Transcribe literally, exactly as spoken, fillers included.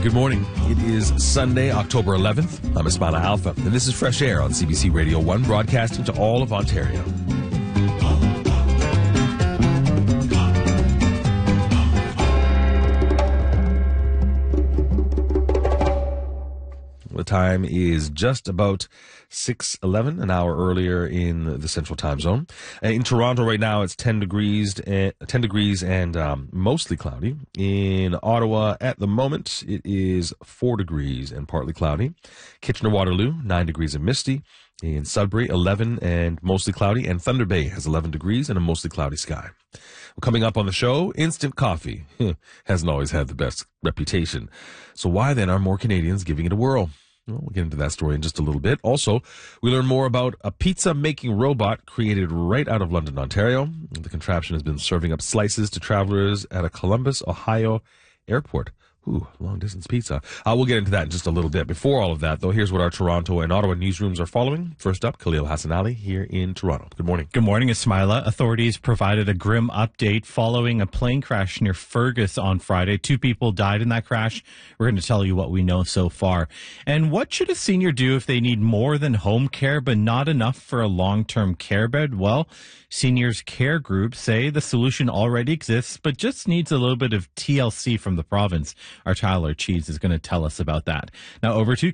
Good morning. It is Sunday, October eleventh. I'm Ismaila Alpha, and this is Fresh Air on C B C Radio one, broadcasting to all of Ontario. The time is just about six eleven, an hour earlier in the Central Time Zone. In Toronto right now, it's ten degrees, and, ten degrees and um, mostly cloudy. In Ottawa, at the moment, it is four degrees and partly cloudy. Kitchener-Waterloo, nine degrees and misty. In Sudbury, eleven and mostly cloudy. And Thunder Bay has eleven degrees and a mostly cloudy sky. Well, coming up on the show, instant coffee hasn't always had the best reputation. So why then are more Canadians giving it a whirl? Well, we'll get into that story in just a little bit. Also, we learn more about a pizza-making robot created right out of London, Ontario. The contraption has been serving up slices to travelers at a Columbus, Ohio airport. Ooh, long-distance pizza. Uh, we'll get into that in just a little bit. Before all of that, though, here's what our Toronto and Ottawa newsrooms are following. First up, Khalil Hassan Ali here in Toronto. Good morning. Good morning, Ismaila. Authorities provided a grim update following a plane crash near Fergus on Friday. Two people died in that crash. We're going to tell you what we know so far. And what should a senior do if they need more than home care but not enough for a long-term care bed? Well, seniors care groups say the solution already exists but just needs a little bit of T L C from the province. Our Tyler Cheese is going to tell us about that. Now over to